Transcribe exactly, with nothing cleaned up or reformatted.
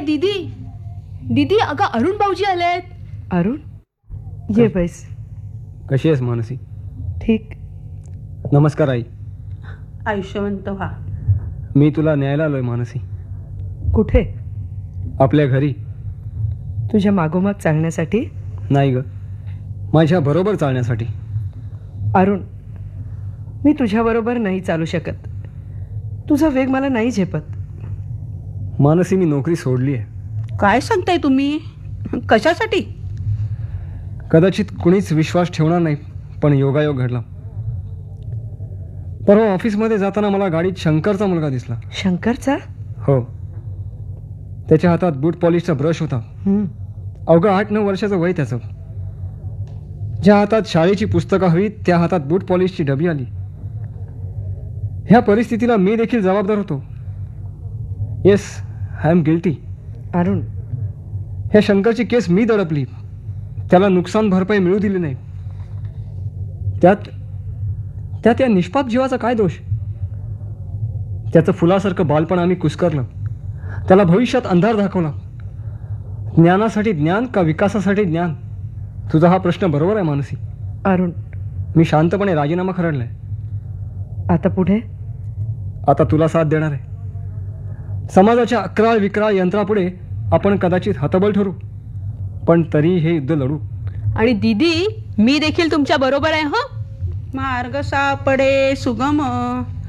दीदी दीदी, अगं अरुण भाऊजी आलेत. अरुण, ये बैस. कशी आहेस मानसी? ठीक. नमस्कार आई. आयुष्यवंत व्हा. मी तुला न्यायला आलोय मानसी. कुठे? आपल्या घरी. तुझ्या मागोमाग चालण्यासाठी? नाही ग, माझ्या बरोबर चालण्यासाठी. अरुण, मी तुझ्याबरोबर नाही चालू शकत. तुझा वेग मला नाही झेपत. मानसी, मी नोकरी सोडली आहे. काय सांगताय तुम्ही? कशासाठी? कदाचित कुणीच विश्वास ठेवणार नाही, पण योगायोग घडला. परवा ऑफिसमध्ये जाताना मला गाडीत शंकरचा मुलगा दिसला. शंकरचा? हो. त्याच्या हातात बूट पॉलिशचा ब्रश होता. अवघं आठ नऊ वर्षाचं वय त्याचं. ज्या हातात शाळेची पुस्तकं हवी, त्या हातात बूट पॉलिशची डबी आली. ह्या परिस्थितीला मी देखील जबाबदार होतो. Yes, I am guilty. Arun, ह्या शंकरची केस मी दडपली. त्याला नुकसान भरपाई मिळू दिली नाही. त्यात त्यात या निष्पाप जीवाचा काय दोष? त्याचं फुलासारखं बालपण आम्ही कुस्करलं. त्याला भविष्यात अंधार दाखवला. ज्ञानासाठी ज्ञान का विकासासाठी ज्ञान? तुझा हा प्रश्न बरोबर आहे मानसी. अरुण, मी शांतपणे राजीनामा खरडलाय. आता पुढे? आता तुला साथ देणार आहे. समाजाच्या अकराळ विक्राळ यंत्रापुढे आपण कदाचित हतबल ठरू, पण तरी हे युद्ध लढू. आणि दीदी, मी देखील तुमच्या बरोबर आहे. हो, मार्ग सापडे सुगम.